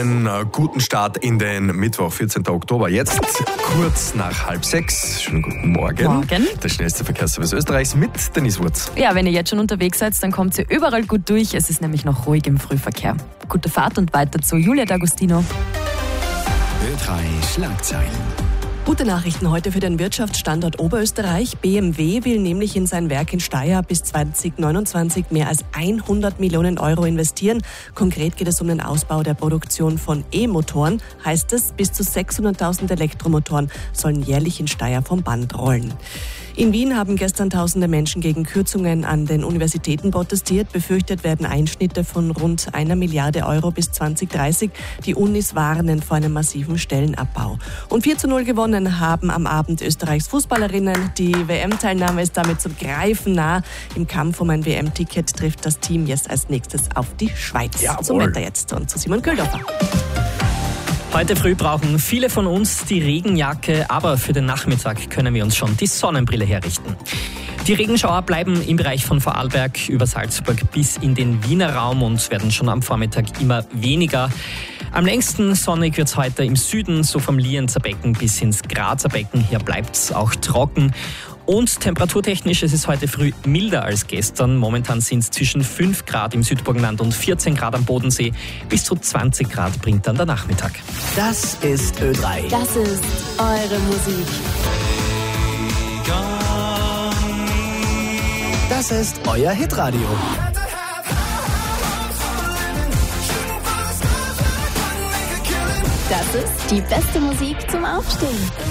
Guten Start in den Mittwoch, 14. Oktober. Jetzt kurz nach 5:30. Schönen guten Morgen. Morgen. Der schnellste Verkehrsservice Österreichs mit Denise Wurz. Ja, wenn ihr jetzt schon unterwegs seid, dann kommt ihr überall gut durch. Es ist nämlich noch ruhig im Frühverkehr. Gute Fahrt und weiter zu Julia D'Agostino. Ö3 Schlagzeilen. Gute Nachrichten heute für den Wirtschaftsstandort Oberösterreich. BMW will nämlich in sein Werk in Steyr bis 2029 mehr als 100 Millionen Euro investieren. Konkret geht es um den Ausbau der Produktion von E-Motoren. Heißt es, bis zu 600.000 Elektromotoren sollen jährlich in Steyr vom Band rollen. In Wien haben gestern tausende Menschen gegen Kürzungen an den Universitäten protestiert. Befürchtet werden Einschnitte von rund 1 Milliarde Euro bis 2030. Die Unis warnen vor einem massiven Stellenabbau. Und 4:0 gewonnen haben am Abend Österreichs Fußballerinnen. Die WM-Teilnahme ist damit zum Greifen nah. Im Kampf um ein WM-Ticket trifft das Team jetzt als nächstes auf die Schweiz. Jawohl. Zum Wetter jetzt und zu Simon Köhldorfer. Heute früh brauchen viele von uns die Regenjacke, aber für den Nachmittag können wir uns schon die Sonnenbrille herrichten. Die Regenschauer bleiben im Bereich von Vorarlberg über Salzburg bis in den Wiener Raum und werden schon am Vormittag immer weniger. Am längsten sonnig wird es heute im Süden, so vom Lienzer Becken bis ins Grazer Becken. Hier bleibt es auch trocken. Und temperaturtechnisch ist es heute früh milder als gestern. Momentan sind es zwischen 5 Grad im Südburgenland und 14 Grad am Bodensee. Bis zu 20 Grad bringt dann der Nachmittag. Das ist Ö3. Das ist eure Musik. Das ist euer Hitradio. Das ist die beste Musik zum Aufstehen.